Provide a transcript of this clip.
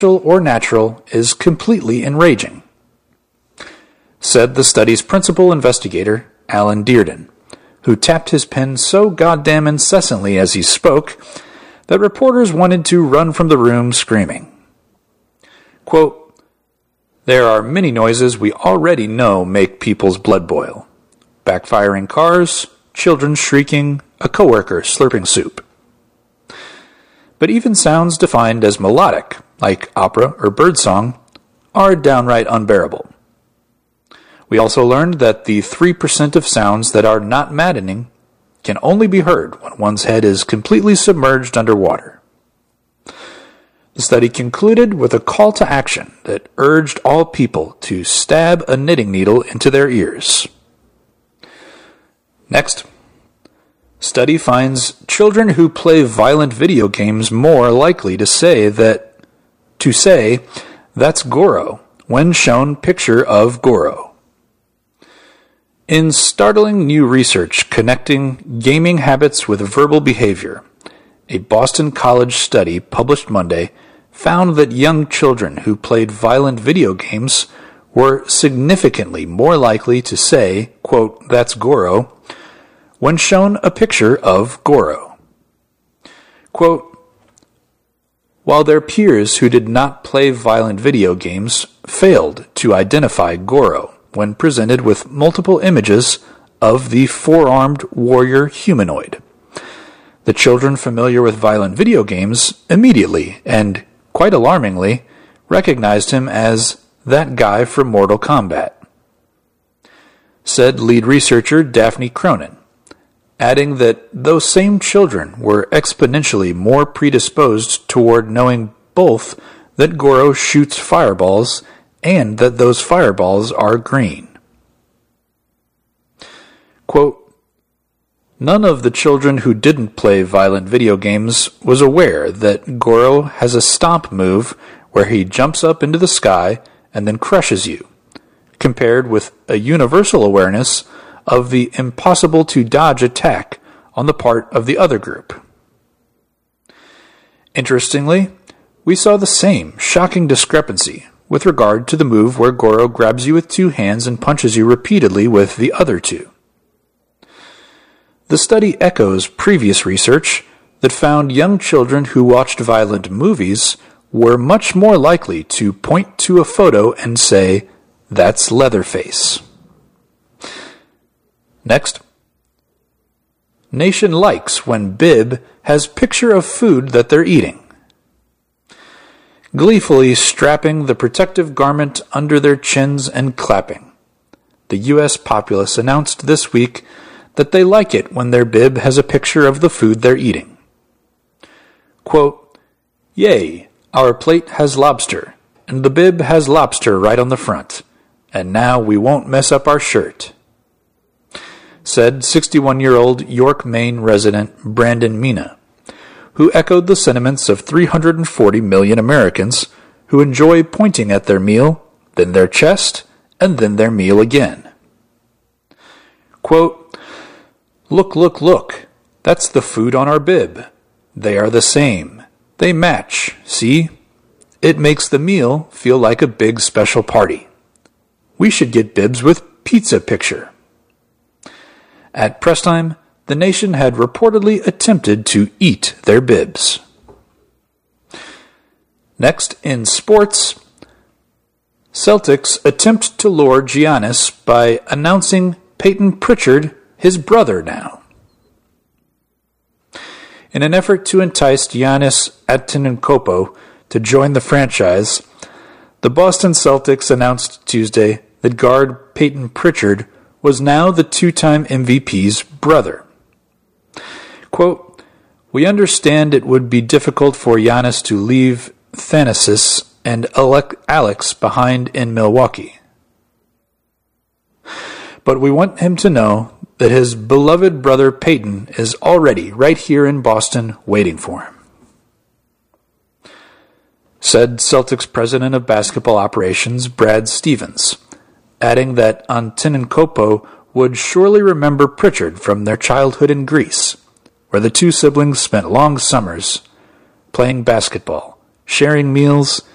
or natural is completely enraging, said the study's principal investigator, Alan Dearden, who tapped his pen so goddamn incessantly as he spoke that reporters wanted to run from the room screaming. Quote, "There are many noises we already know make people's blood boil. Backfiring cars, children shrieking, a coworker slurping soup. But even sounds defined as melodic, like opera or birdsong, are downright unbearable. We also learned that the 3% of sounds that are not maddening can only be heard when one's head is completely submerged underwater." The study concluded with a call to action that urged all people to stab a knitting needle into their ears. Next, study finds children who play violent video games more likely to say, "That's Goro," when shown picture of Goro. In startling new research connecting gaming habits with verbal behavior, a Boston College study published Monday found that young children who played violent video games were significantly more likely to say, quote, "That's Goro," when shown a picture of Goro. Quote, "While their peers who did not play violent video games failed to identify Goro when presented with multiple images of the four-armed warrior humanoid, the children familiar with violent video games immediately and, quite alarmingly, recognized him as that guy from Mortal Kombat," said lead researcher Daphne Cronin, adding that those same children were exponentially more predisposed toward knowing both that Goro shoots fireballs and that those fireballs are green. Quote, "None of the children who didn't play violent video games was aware that Goro has a stomp move where he jumps up into the sky and then crushes you, compared with a universal awareness of the impossible-to-dodge attack on the part of the other group. Interestingly, we saw the same shocking discrepancy with regard to the move where Goro grabs you with two hands and punches you repeatedly with the other two. The study echoes previous research that found young children who watched violent movies were much more likely to point to a photo and say, 'That's Leatherface.'" Next, nation likes when bib has picture of food that they're eating. Gleefully strapping the protective garment under their chins and clapping, the U.S. populace announced this week that they like it when their bib has a picture of the food they're eating. Quote, "Yay, our plate has lobster, and the bib has lobster right on the front, and now we won't mess up our shirt," said 61-year-old York, Maine resident Brandon Mina, who echoed the sentiments of 340 million Americans who enjoy pointing at their meal, then their chest, and then their meal again. Quote, "Look, look, look, that's the food on our bib. They are the same. They match, see? It makes the meal feel like a big special party. We should get bibs with pizza picture." At press time, the nation had reportedly attempted to eat their bibs. Next, in sports, Celtics attempt to lure Giannis by announcing Peyton Pritchard his brother now. In an effort to entice Giannis Antetokounmpo to join the franchise, the Boston Celtics announced Tuesday that guard Peyton Pritchard was now the two-time MVP's brother. Quote, "We understand it would be difficult for Giannis to leave Thanasis and Alex behind in Milwaukee. But we want him to know that his beloved brother Peyton is already right here in Boston waiting for him," said Celtics president of basketball operations Brad Stevens, adding that Antetokounmpo would surely remember Pritchard from their childhood in Greece, where the two siblings spent long summers playing basketball, sharing meals,